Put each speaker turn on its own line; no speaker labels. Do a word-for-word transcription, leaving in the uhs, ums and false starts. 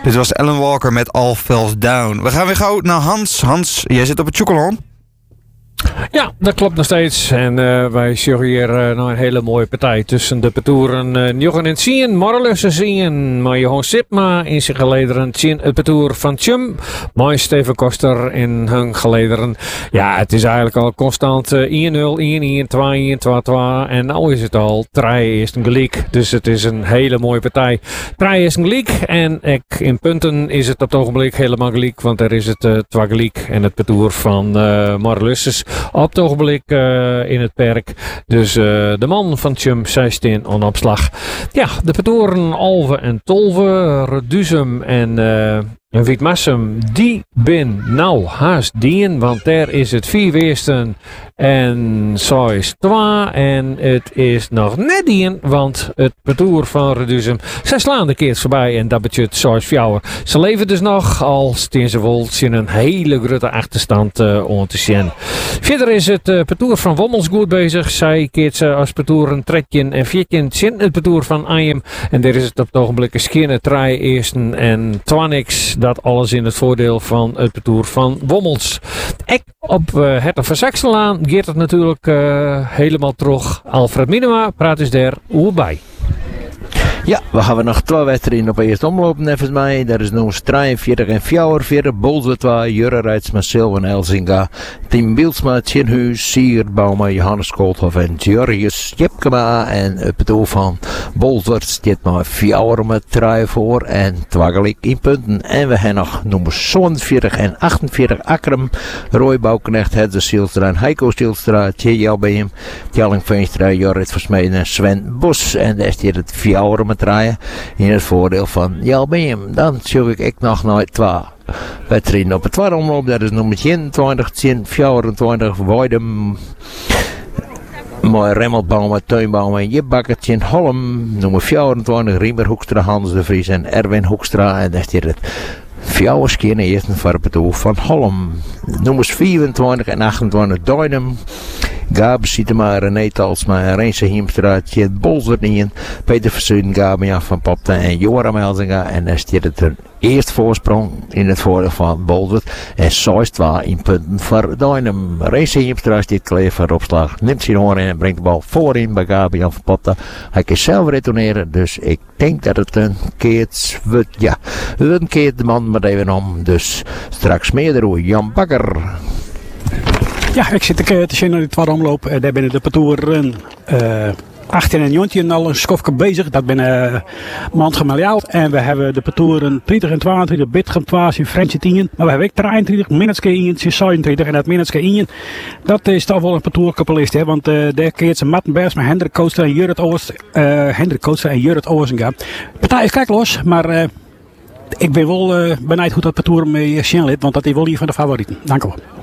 Dit was Ellen Walker met All Falls Down. We gaan weer gauw naar Hans. Hans, jij zit op het Tjoekelon.
Ja, dat klopt nog steeds. En uh, wij zorgen hier uh, naar een hele mooie partij tussen de petoeren uh, Njochen en Sien, Marlussen Sien, maar Johan Sipma in zijn gelederen, Sien het petoer van Tjum, maar Steven Koster in hun gelederen. Ja, het is eigenlijk al constant uh, één nul, één één, twee één, twee twee en nou is het al drie is een gelijk. Dus het is een hele mooie partij. drie is een gelijk en ik, in punten is het op het ogenblik helemaal gelijk, want er is het uh, twee gelijk en het petoer van uh, Marlussen op het ogenblik uh, in het perk. Dus uh, de man van Tjum zestien on opslag. Ja, de petoren Alve en Tolve, Reduzum en uh, En Wietmassum, die ben nou haast dien, want daar is het vier weersten en zo is twee. En het is nog net dien, want het petoer van Reduzum, zij slaan de keer voorbij en dat betekent zo is fjouwer. Ze leven dus nog, al steen ze vol, zien een hele grote achterstand uh, om te zien. Verder is het uh, petoer van Wommels goed bezig. Zij keert ze als petoer een trekje en viertje zien het petoer van Ayem. En daar is het op het ogenblik een skinne, drie eersten en twaniks. Dat alles in het voordeel van het petoer van Wommels. Ik op uh, Hertog van Saxelaan geeft het natuurlijk uh, helemaal terug. Alfred Minema praat dus daar hoe bij.
Ja, we gaan nog twee wedstrijden op eerst omlopen, nevens mij. Dat is nog drieënveertig en vierenveertig. Bolzwe twee, Jurre Rijtsma, Silvan Elzinga, Tim Bielsma, Tjenhuis, Sier Bauma, Johannes Koolhof en Georgius Jepkema. En het petoer van Bolzwe staat maar vier met drie voor en twee gelijk in punten. En we hebben nog nummer zevenenveertig en achtenveertig Akkerem, Roy Bouwknecht, Hedze Stielstra en Heiko Stielstra, Tjejal bij hem, Tjalling Veenstra, Jorrit Versmeden en Sven Bos. En daar staat het vier met draaien in het voordeel van Jalbeem. Dan zoek ik ik nog nooit twee wedstrijden op het tweede omloop. Dat is nummer eenentwintig, vierentwintig, Weidem, mooi Remmelbaum, Tuinbaum en Jebbakker, Holm, nummer vierentwintig, Riemer Hoekstra, Hans de Vries en Erwin Hoekstra. En daar staat het vier keer eerst voor het petoer van Holm. Nummers vierentwintig en achtentwintig, Duinem, Gabe Sietema, René Talsma, Reense Hiemstra, Tjet Bolzernien, Peter Versuiden, Gabe van Popten en Joram Elzinga. En daar staat het een eerste voorsprong in het voordeel van Bolzert. En zes twee in punten voor Duinem. Reense Hiemstra staat klaar voor opslag. Neemt zijn hoorn en brengt de bal voorin bij Gabe van Popten. Hij kan zelf retourneren, dus ik denk dat het een keert wordt. Ja, een keert de man maar even om. Dus straks meer door Jan Bakker.
Ja, ik zit te zien naar de tweede omloop. Uh, daar binnen de petoeren uh, achttien en negentien al een schofje bezig. Dat ben uh, Mantgem en jou. En we hebben de petoeren dertig en tweeëntwintig, Bitgem twaalf, Frensje tien. Maar we hebben ook drieëntwintig, Minutske één, zevenentwintig. En dat Minutske één, dat is toch wel een petoerkapelist. Hè? Want uh, daar keert ze Mattenbergs met Hendrik Kooster en Jurrit Oors, uh, Hendrik Kooster en Jurrit Oorzinga. De partij is kijk los, maar uh, ik ben wel uh, benijd hoe dat petoer mee uh, zien lid, want dat is wel hier van de favorieten. Dank u wel.